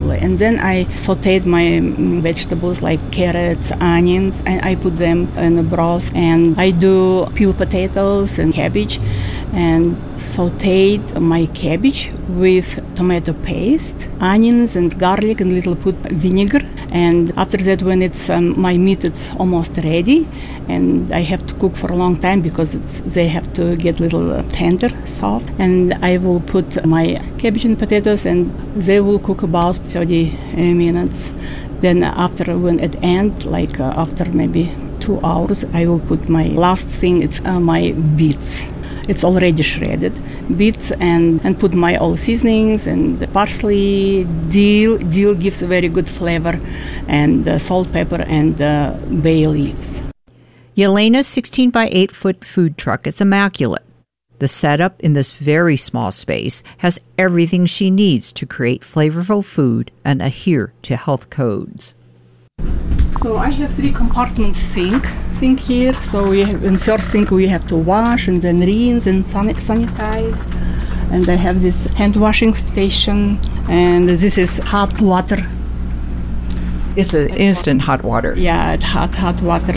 probably. And then I sauteed my vegetables like carrots, onions, and I put them in a broth. And I do peeled potatoes and cabbage, and sauteed my cabbage with tomato paste, onions and garlic, and little put vinegar. And after that, when it's my meat, it's almost ready, and I have to cook for a long time because they have to get a little tender, soft. And I will put my cabbage and potatoes, and they will cook about 30 minutes. Then after, when it ends, like after maybe 2 hours, I will put my last thing. It's my beets. It's already shredded beets, and put my all seasonings and parsley, dill. Dill gives a very good flavor, and salt, pepper, and bay leaves. Yelena's 16 by 8 foot food truck is immaculate. The setup in this very small space has everything she needs to create flavorful food and adhere to health codes. So I have 3 compartments sink here. So we have, in first sink we have to wash and then rinse and sanitize. And I have this hand washing station, and this is hot water. It's an instant hot water. Yeah, hot water.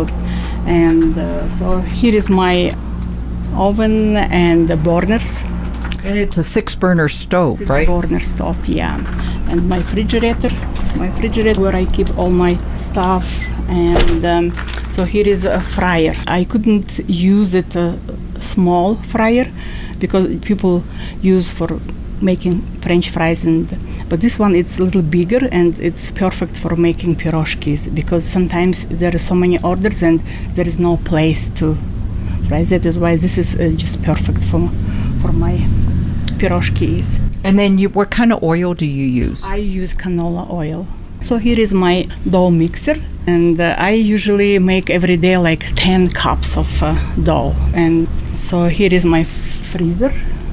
So here is my oven and the burners. And it's a 6-burner stove, right? 6-burner stove, yeah. And my refrigerator where I keep all my stuff. And so here is a fryer. I couldn't use it a small fryer because people use for making French fries, but this one it's a little bigger and it's perfect for making pierogies because sometimes there are so many orders and there is no place to fry. That is why this is just perfect for my pierogies. And then what kind of oil do you use? I use canola oil. So here is my dough mixer, and I usually make every day like 10 cups of dough. And so here is my freezer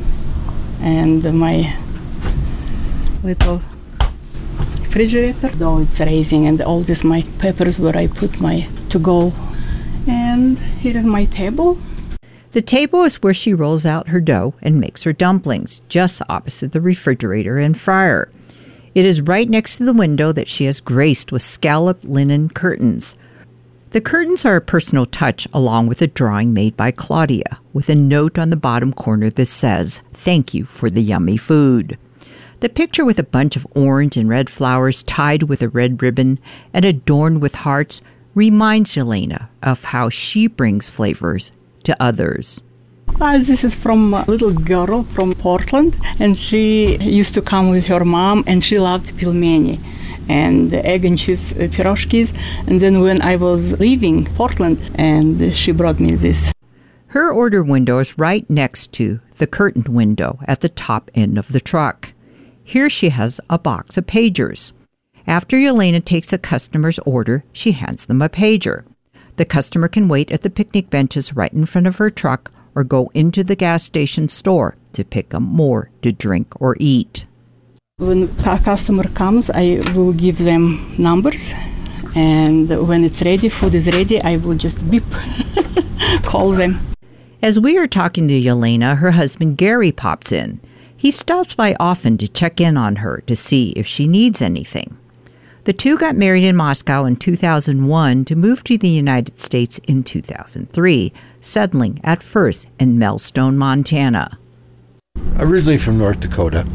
and my little refrigerator. Dough it's raising, and all this my peppers where I put my to-go. And here is my table. The table is where she rolls out her dough and makes her dumplings, just opposite the refrigerator and fryer. It is right next to the window that she has graced with scalloped linen curtains. The curtains are a personal touch, along with a drawing made by Claudia, with a note on the bottom corner that says, "Thank you for the yummy food." The picture with a bunch of orange and red flowers tied with a red ribbon and adorned with hearts reminds Yelena of how she brings flavors to others. This is from a little girl from Portland, and she used to come with her mom, and she loved pilmeni and egg and cheese pierogies. And then when I was leaving Portland, and she brought me this. Her order window is right next to the curtained window at the top end of the truck. Here she has a box of pagers. After Yelena takes a customer's order, she hands them a pager. The customer can wait at the picnic benches right in front of her truck or go into the gas station store to pick up more to drink or eat. When a customer comes, I will give them numbers, and when it's ready, food is ready, I will just beep, call them. As we are talking to Yelena, her husband Gary pops in. He stops by often to check in on her to see if she needs anything. The two got married in Moscow in 2001 to move to the United States in 2003, settling at first in Melstone, Montana. Originally from North Dakota,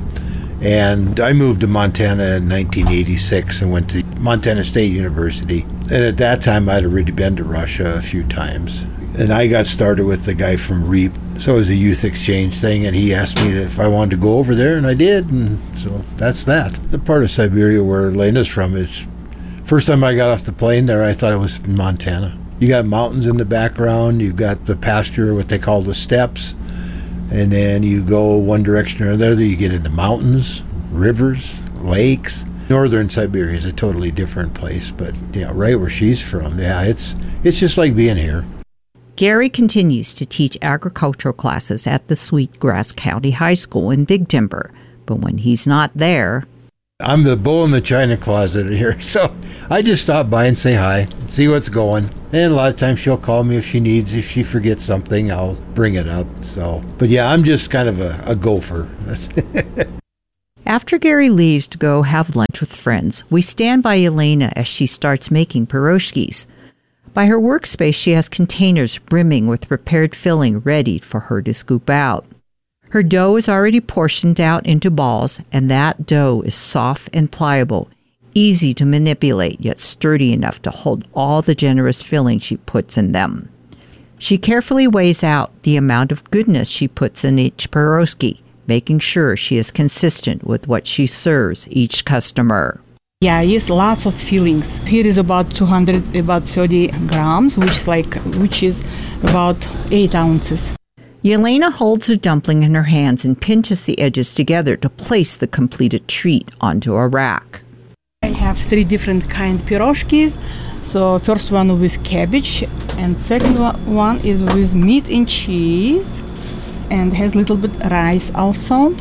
and I moved to Montana in 1986 and went to Montana State University. And at that time, I'd already been to Russia a few times. And I got started with the guy from REAP. So it was a youth exchange thing, and he asked me if I wanted to go over there, and I did, and so that's that. The part of Siberia where Lena's from is, first time I got off the plane there, I thought it was in Montana. You got mountains in the background, you've got the pasture, what they call the steppes, and then you go one direction or another, you get into mountains, rivers, lakes. Northern Siberia is a totally different place, but right where she's from, it's just like being here. Gary continues to teach agricultural classes at the Sweetgrass County High School in Big Timber, but when he's not there... I'm the bull in the china closet here, so I just stop by and say hi, see what's going. And a lot of times she'll call me if she forgets something, I'll bring it up. But yeah, I'm just kind of a gopher. After Gary leaves to go have lunch with friends, we stand by Elena as she starts making pierogies. By her workspace, she has containers brimming with prepared filling ready for her to scoop out. Her dough is already portioned out into balls, and that dough is soft and pliable, easy to manipulate, yet sturdy enough to hold all the generous filling she puts in them. She carefully weighs out the amount of goodness she puts in each pierogi, making sure she is consistent with what she serves each customer. Yeah, yes, lots of fillings. Here is about 30 grams, which is about 8 ounces. Yelena holds the dumpling in her hands and pinches the edges together to place the completed treat onto a rack. I have 3 different kind pierogies. So first one with cabbage, and second one is with meat and cheese, and has a little bit rice also.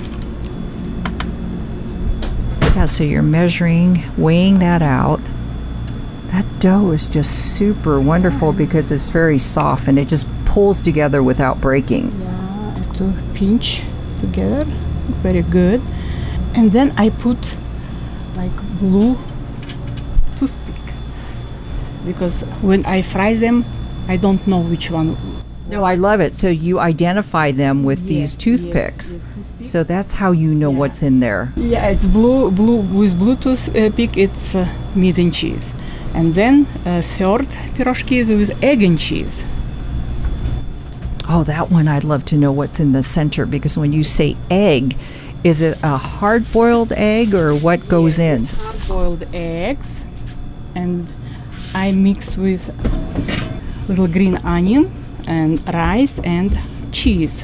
Yeah, so you're measuring, weighing that out. That dough is just super wonderful because it's very soft and it just pulls together without breaking. Yeah, to pinch together, very good. And then I put like blue toothpick, because when I fry them, I don't know which one. No, I love it. So you identify them with these toothpicks. Yes, toothpicks. So that's how you know what's in there. Yeah, it's blue with blue toothpick. It's meat and cheese, and then third pierogi is with egg and cheese. Oh, that one I'd love to know what's in the center, because when you say egg, is it a hard-boiled egg or what goes in? It's hard-boiled eggs, and I mix with little green onion and rice and cheese.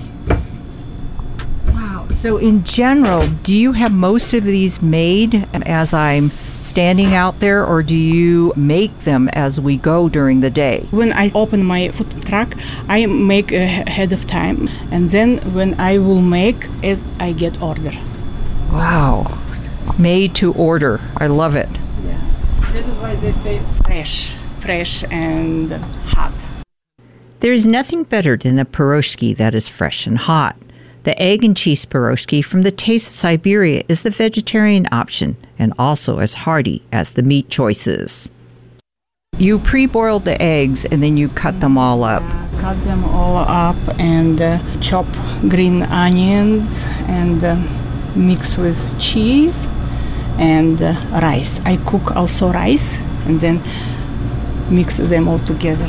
Wow. So in general, do you have most of these made as I'm standing out there, or do you make them as we go during the day? When I open my food truck, I make ahead of time, and then when I will make as I get order. Wow. Made to order. I love it. Yeah. That is why they stay fresh and hot. There is nothing better than a pierogi that is fresh and hot. The egg and cheese pierogi from the Taste of Siberia is the vegetarian option and also as hearty as the meat choices. You pre-boiled the eggs and then you cut them all up. Cut them all up and chop green onions and mix with cheese and rice. I cook also rice and then mix them all together.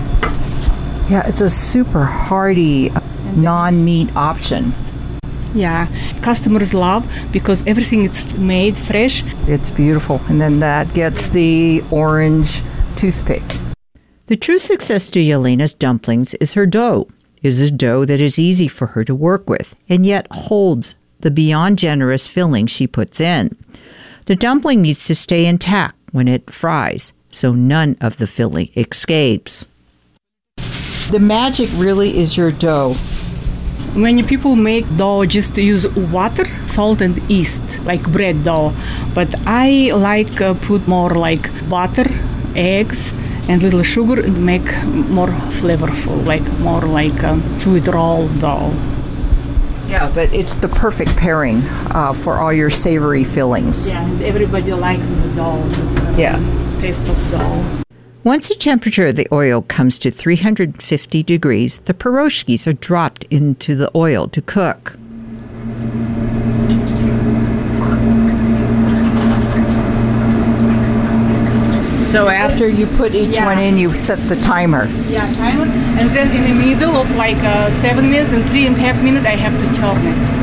Yeah, it's a super hearty non-meat option. Yeah, customers love because everything is made fresh. It's beautiful. And then that gets the orange toothpick. The true success to Yelena's dumplings is her dough. It is a dough that is easy for her to work with and yet holds the beyond generous filling she puts in. The dumpling needs to stay intact when it fries, so none of the filling escapes. The magic really is your dough. Many people make dough just use water, salt and yeast, like bread dough. But I like put more like butter, eggs, and little sugar and make more flavorful, like more like sweet roll dough. Yeah, but it's the perfect pairing for all your savory fillings. Yeah, and everybody likes the dough, the taste of dough. Once the temperature of the oil comes to 350 degrees, the pierogies are dropped into the oil to cook. So after you put each one in, you set the timer. Yeah, timer. And then in the middle of like 7 minutes and 3.5 minutes, I have to turn it.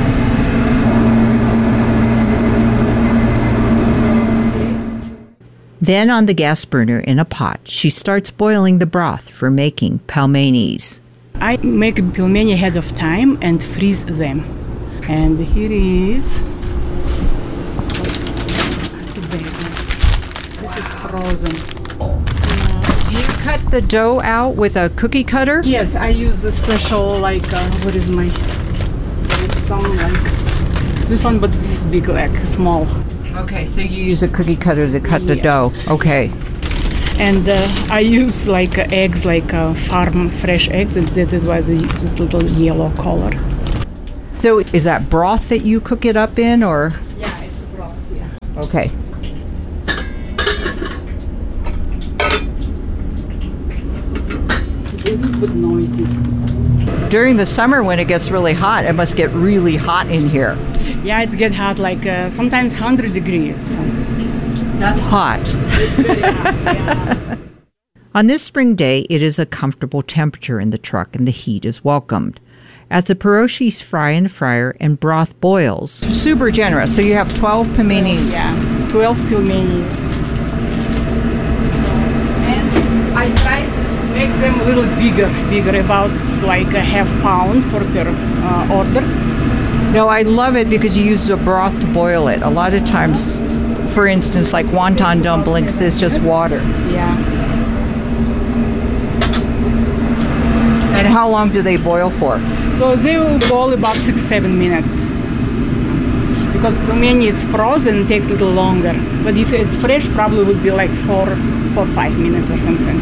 Then on the gas burner in a pot, she starts boiling the broth for making pelmenis. I make pelmeni ahead of time and freeze them. And here is... This is frozen. Do you cut the dough out with a cookie cutter? Yes, I use a special like, what is my... It's some like... This one, but this is big, like small. Okay, so you use a cookie cutter to cut the dough. Okay. And I use like eggs, like farm fresh eggs, and that is why this little yellow color. So is that broth that you cook it up in, or? Yeah, it's broth, yeah. Okay. It's a little bit noisy. During the summer when it gets really hot, it must get really hot in here. Yeah, it's get hot, like sometimes 100 degrees. So. That's hot. It's very hot, yeah. On this spring day, it is a comfortable temperature in the truck and the heat is welcomed. As the pierogies fry in the fryer and broth boils, super generous. So you have 12 pelmenis. Yeah, 12 pelmenis. And I try to make them a little bigger, about like a half pound per order. No, I love it because you use the broth to boil it. A lot of times, for instance, like wonton dumplings, it's just water. Yeah. And how long do they boil for? So they will boil about 6-7 minutes. Because pelmeni it's frozen, it takes a little longer. But if it's fresh, probably would be like 4 or 5 minutes or something.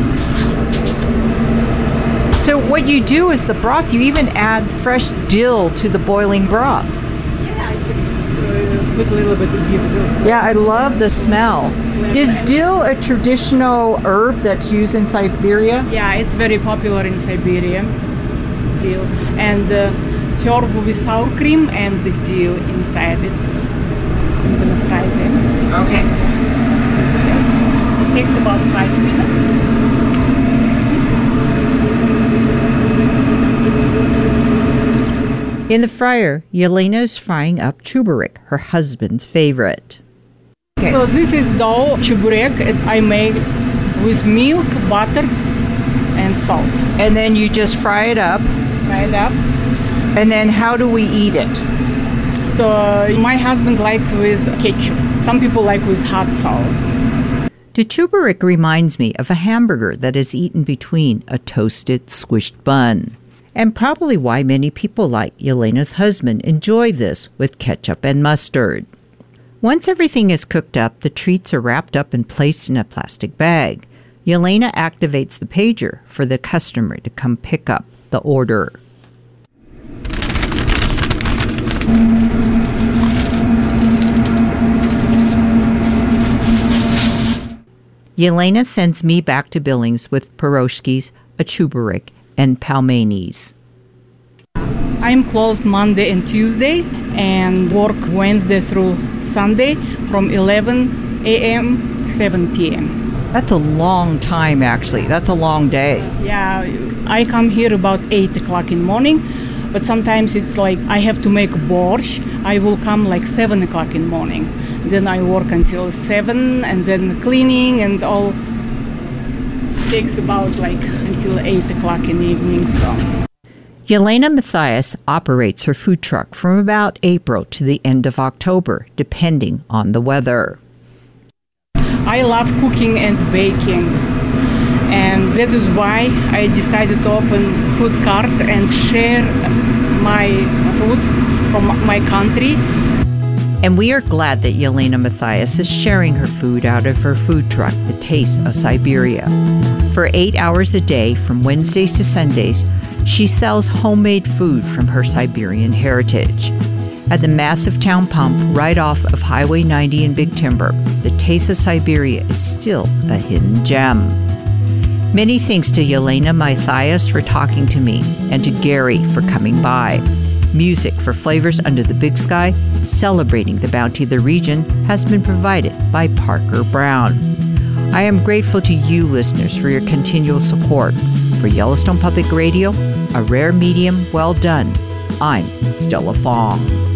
So what you do is the broth, you even add fresh dill to the boiling broth. Yeah, I can put a little bit of gives. Yeah, I love the smell. Is dill a traditional herb that's used in Siberia? Yeah, it's very popular in Siberia, dill. And served with sour cream and the dill inside. I'm gonna fry them. Okay. Yes. So it takes about 5 minutes. In the fryer, Yelena is frying up chubarik, her husband's favorite. Okay. So this is dough chuburek. I make with milk, butter, and salt. And then you just fry it up. Fry it up. And then how do we eat it? So my husband likes with ketchup. Some people like with hot sauce. The chubarik reminds me of a hamburger that is eaten between a toasted, squished bun. And probably why many people like Yelena's husband enjoy this with ketchup and mustard. Once everything is cooked up, the treats are wrapped up and placed in a plastic bag. Yelena activates the pager for the customer to come pick up the order. Yelena sends me back to Billings with pierogies, a chubarik, and pelmenis. I'm closed Monday and Tuesdays and work Wednesday through Sunday from 11 a.m. to 7 p.m. That's a long time, actually. That's a long day. Yeah, I come here about 8 o'clock in the morning, but sometimes it's like I have to make borscht. I will come like 7 o'clock in the morning. Then I work until 7 and then cleaning and all. Takes about like until 8 o'clock in the evening. So Yelena Mathias operates her food truck from about April to the end of October, depending on the weather. I love cooking and baking, and that is why I decided to open food cart and share my food from my country. And we are glad that Yelena Mathias is sharing her food out of her food truck, The Taste of Siberia. For 8 hours a day, from Wednesdays to Sundays, she sells homemade food from her Siberian heritage. At the massive town pump right off of Highway 90 in Big Timber, The Taste of Siberia is still a hidden gem. Many thanks to Yelena Mathias for talking to me, and to Gary for coming by. Music for Flavors Under the Big Sky, celebrating the bounty of the region, has been provided by Parker Brown. I am grateful to you listeners for your continual support. For Yellowstone Public Radio, a rare medium well done, I'm Stella Fong.